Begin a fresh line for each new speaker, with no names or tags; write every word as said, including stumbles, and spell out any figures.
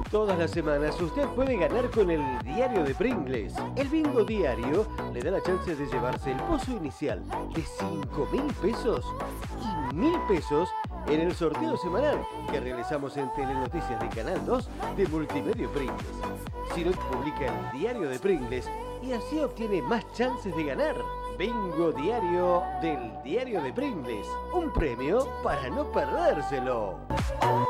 Todas las semanas usted puede ganar con el diario de Pringles. El bingo diario le da la chance de llevarse el pozo inicial de cinco mil pesos y mil pesos en el sorteo semanal que realizamos en Telenoticias de Canal dos de Multimedio Pringles. Si no, publica el diario de Pringles y así obtiene más chances de ganar. Bingo diario del diario de Pringles. Un premio para no perdérselo.